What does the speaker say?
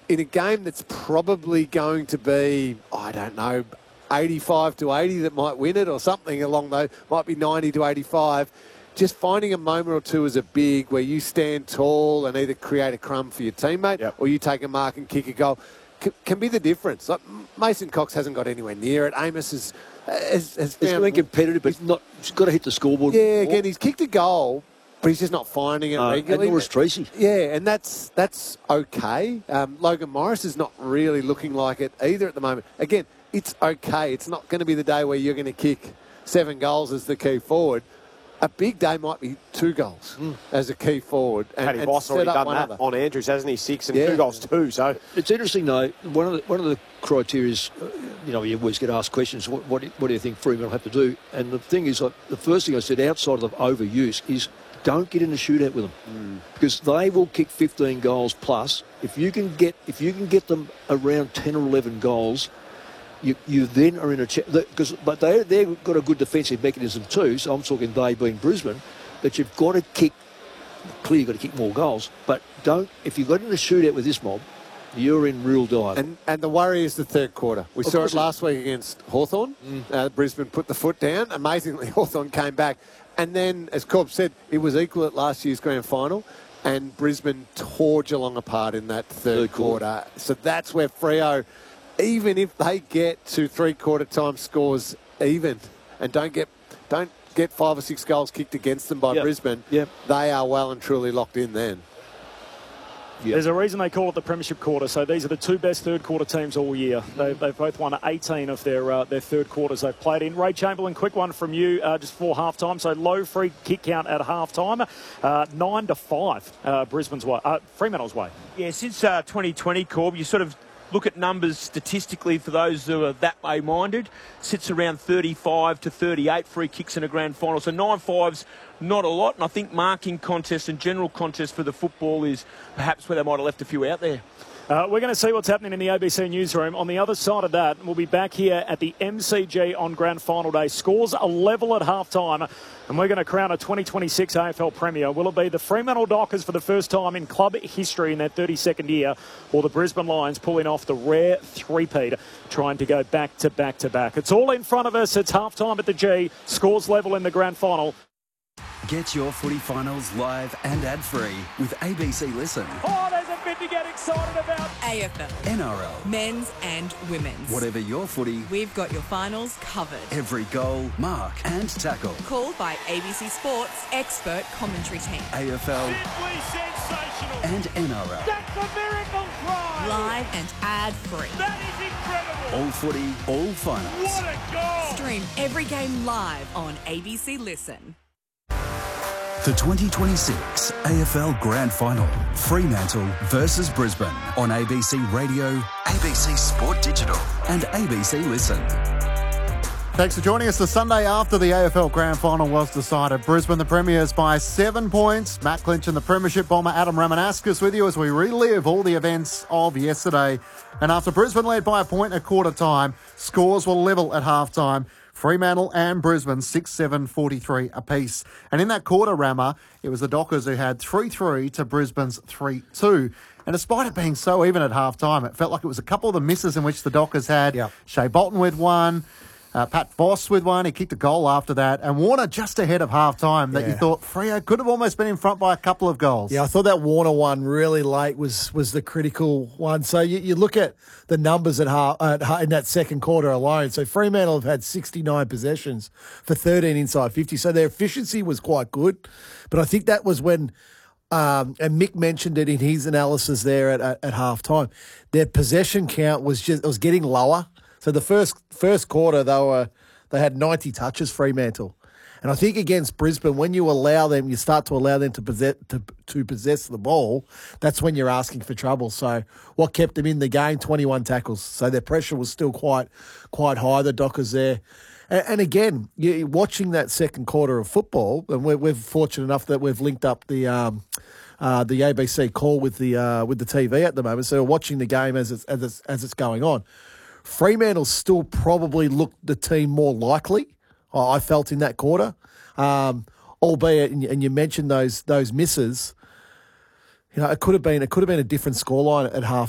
in a game that's probably going to be, I don't know, 85 to 80 that might win it or something along those, might be 90 to 85, just finding a moment or two as a big where you stand tall and either create a crumb for your teammate or you take a mark and kick a goal can be the difference. Like Mason Cox hasn't got anywhere near it. Amos has been competitive, but he's got to hit the scoreboard. Yeah, again, he's kicked a goal, but he's just not finding it regularly. And nor is Tracy. Yeah, and that's okay. Logan Morris is not really looking like it either at the moment. Again, it's okay. It's not going to be the day where you're going to kick 7 goals as the key forward. A big day might be 2 goals as a key forward. Paddy Boss already done that on Andrews, hasn't he? 6 and 2 goals too. So it's interesting though. One of the criteria is, you always get asked questions. What do you think Fremantle have to do? And the thing is, the first thing I said outside of overuse is don't get in a shootout with them because they will kick 15 goals plus. If you can get them around 10 or 11 goals. You then are in a but they've got a good defensive mechanism too. So I'm talking they being Brisbane, that you've got to kick. Clearly, you've got to kick more goals, but if you got in a shootout with this mob, you're in real dive. And the worry is the third quarter. We saw it last week against Hawthorn. Brisbane put the foot down. Amazingly, Hawthorn came back, and then, as Corb said, it was equal at last year's grand final. And Brisbane tore Geelong apart in that third quarter. So that's where Freo, even if they get to three-quarter time scores even and don't get 5 or 6 goals kicked against them by Brisbane, they are well and truly locked in then. There's a reason they call it the Premiership quarter. So these are the 2 best third-quarter teams all year. They've both won 18 of their third quarters they've played in. Ray Chamberlain, quick one from you just for half-time. So low free kick count at half-time, 9-5 Fremantle's way. Yeah, since 2020, Corb, you sort of look at numbers statistically for those who are that way minded. Sits around 35 to 38 free kicks in a grand final. So 9-5's not a lot. And I think marking contest and general contest for the football is perhaps where they might have left a few out there. We're going to see what's happening in the ABC newsroom. On the other side of that, we'll be back here at the MCG on Grand Final Day. Scores are level at half-time, and we're going to crown a 2026 AFL Premier. Will it be the Fremantle Dockers for the first time in club history in their 32nd year, or the Brisbane Lions pulling off the rare three-peat, trying to go back to back to back? It's all in front of us. It's half-time at the G. Scores level in the Grand Final. Get your footy finals live and ad-free with ABC Listen. Oh, there's a bit to get excited about. AFL. NRL. Men's and women's. Whatever your footy, we've got your finals covered. Every goal, mark and tackle. Called by ABC Sports' expert commentary team. AFL. Simply sensational. And NRL. That's a miracle try. Live and ad-free. That is incredible. All footy, all finals. What a goal. Stream every game live on ABC Listen. The 2026 AFL Grand Final, Fremantle versus Brisbane on ABC Radio, ABC Sport Digital and ABC Listen. Thanks for joining us. The Sunday after the AFL Grand Final was decided, Brisbane the Premiers by 7 points. Matt Clinch and the Premiership bomber Adam Ramanauskas with you as we relive all the events of yesterday. And after Brisbane led by a point at quarter time, scores were level at half time. Fremantle and Brisbane 6-7, 43 apiece. And in that quarter, Rammer, it was the Dockers who had 3-3 to Brisbane's 3-2. And despite it being so even at half-time, it felt like it was a couple of the misses in which the Dockers had. Shea Bolton with one, Pat Voss with one. He kicked a goal after that. And Warner just ahead of half-time that you thought Freo could have almost been in front by a couple of goals. Yeah, I thought that Warner one really late was the critical one. So you look at the numbers in that second quarter alone. So Fremantle have had 69 possessions for 13 inside 50. So their efficiency was quite good. But I think that was when, and Mick mentioned it in his analysis there at half-time, their possession count was getting lower. So the first quarter, they had 90 touches, Fremantle. And I think against Brisbane, when you start to allow them to possess the ball, that's when you're asking for trouble. So what kept them in the game? 21 tackles. So their pressure was still quite high, the Dockers there. And again, you're watching that second quarter of football, and we're fortunate enough that we've linked up the ABC call with the TV at the moment. So we're watching the game as it's going on. Fremantle still probably looked the team more likely, I felt, in that quarter, albeit, and you mentioned those misses. You know, it could have been a different scoreline at half